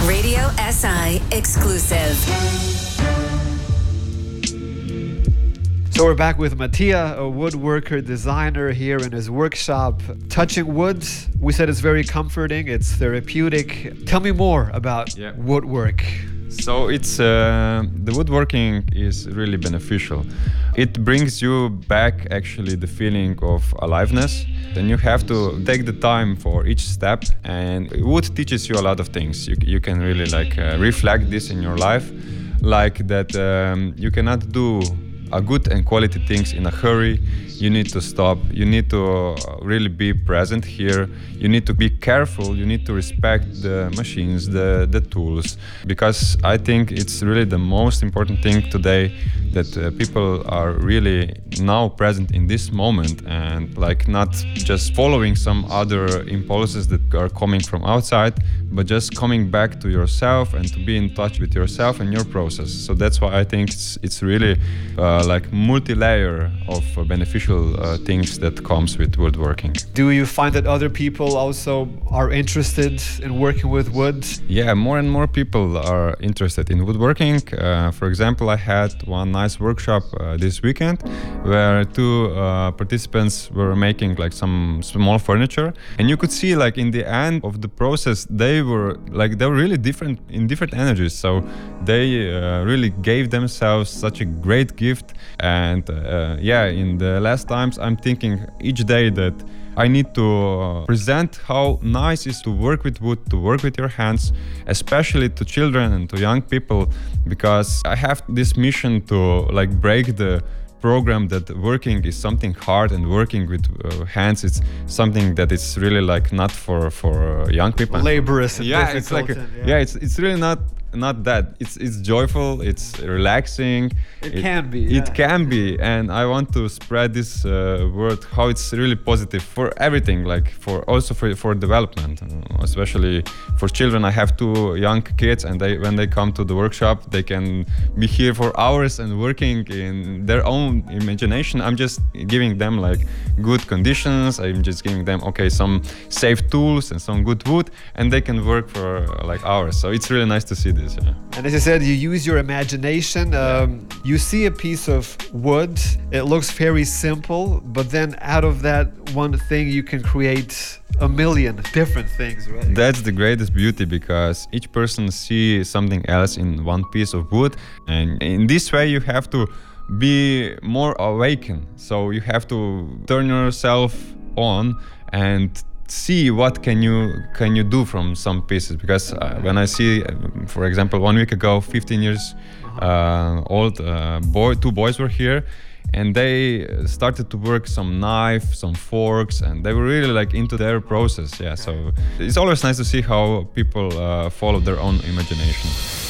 Radio SI exclusive. So we're back with Mattia, a woodworker designer here in his workshop. Touching wood, we said it's very comforting, it's therapeutic. Tell me more about woodwork. So it's the woodworking is really beneficial. It brings you back actually the feeling of aliveness. Then you have to take the time for each step, and wood teaches you a lot of things. You can really reflect this in your life, like that you cannot do a good and quality things in a hurry. You need to stop. You need to really be present here. You need to be careful. You need to respect the machines, the tools, because I think it's really the most important thing today that people are really now present in this moment and not just following some other impulses that are coming from outside, but just coming back to yourself and to be in touch with yourself and your process. So that's why I think it's really multi-layer of beneficial things that comes with woodworking. Do you find that other people also are interested in working with wood? Yeah, more and more people are interested in woodworking. For example, I had one nice workshop this weekend where two participants were making some small furniture, and you could see in the end of the process they were really different in different energies. So they really gave themselves such a great gift. And in the last times I'm thinking each day that I need to present how nice it is to work with wood, to work with your hands, especially to children and to young people, because I have this mission to break the program that working is something hard and working with hands it's something that is really not for young people. Laborious and difficult. It's really not that. It's joyful, it's relaxing. It can be. It can be, and I want to spread this word how it's really positive for everything, for development, especially for children. I have two young kids, and when they come to the workshop, they can be here for hours and working in their own imagination. I'm just giving them good conditions. I'm just giving them some safe tools and some good wood, and they can work for hours. So it's really nice to see this. Yeah. And as I said, you use your imagination. You see a piece of wood, it looks very simple, but then out of that one thing you can create a million different things, right? That's the greatest beauty, because each person sees something else in one piece of wood, and in this way you have to be more awakened. So you have to turn yourself on and see what can you do from some pieces, because when I see, for example, 1 week ago, 15 years old two boys were here, and they started to work some knife, some forks, and they were really into their process. So it's always nice to see how people follow their own imagination.